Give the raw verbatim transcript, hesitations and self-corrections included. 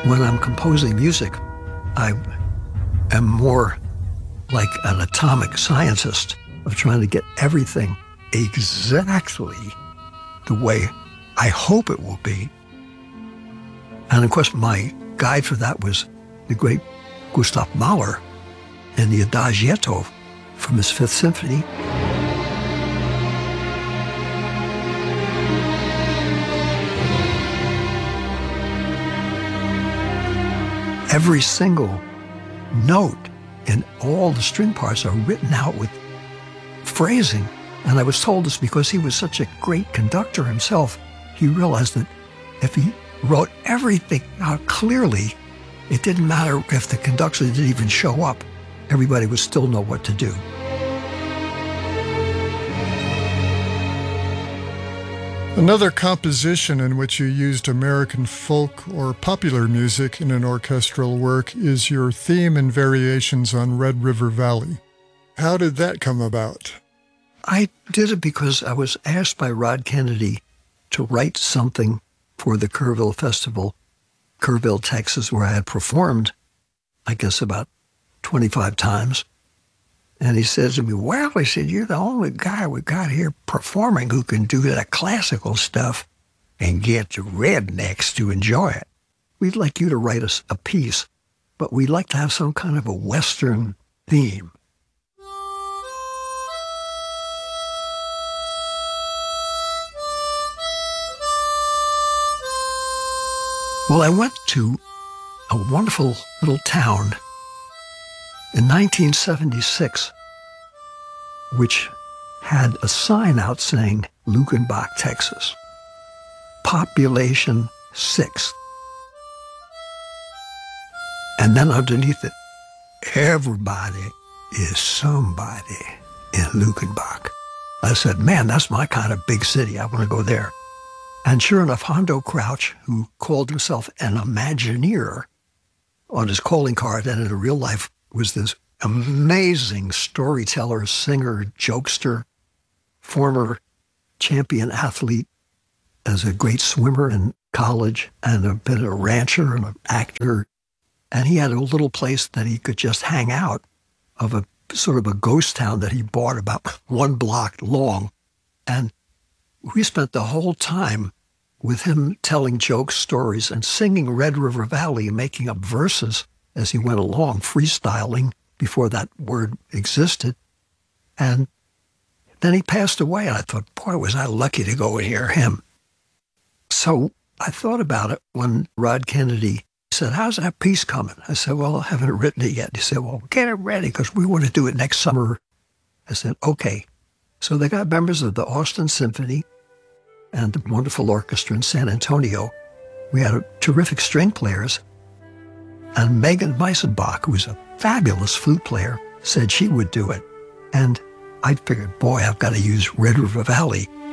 When I'm composing music, I am more like an atomic scientist of trying to get everything exactly the way I hope it will be. And of course, my guide for that was the great Gustav Mahler and the Adagietto from his Fifth Symphony. Every single note in all the string parts are written out with phrasing. And I was told this because he was such a great conductor himself. He realized that if he wrote everything out clearly, it didn't matter if the conductor didn't even show up. Everybody would still know what to do. Another composition in which you used American folk or popular music in an orchestral work is your theme and variations on Red River Valley. How did that come about? I did it because I was asked by Rod Kennedy to write something for the Kerrville Festival, Kerrville, Texas, where I had performed, I guess, about twenty-five times. And he says to me, well, he said, you're the only guy we got here performing who can do that classical stuff and get the rednecks to enjoy it. We'd like you to write us a piece, but we'd like to have some kind of a Western theme. Well, I went to a wonderful little town in nineteen seventy-six, which had a sign out saying Luckenbach, Texas, population six. And then underneath it, everybody is somebody in Luckenbach. I said, man, that's my kind of big city. I want to go there. And sure enough, Hondo Crouch, who called himself an Imagineer on his calling card and in real life was this amazing storyteller, singer, jokester, former champion athlete, as a great swimmer in college and a bit of a rancher and an actor. And he had a little place that he could just hang out of a sort of a ghost town that he bought about one block long. And we spent the whole time with him telling jokes, stories, and singing Red River Valley and making up verses as he went along, freestyling before that word existed. And then he passed away, and I thought, boy, was I lucky to go and hear him. So I thought about it when Rod Kennedy said, how's that piece coming? I said, well, I haven't written it yet. He said, well, get it ready because we want to do it next summer. I said, okay. So they got members of the Austin Symphony and the wonderful orchestra in San Antonio. We had terrific string players. And Megan Meisenbach, who was a fabulous flute player, said she would do it. And I figured, boy, I've got to use Red River Valley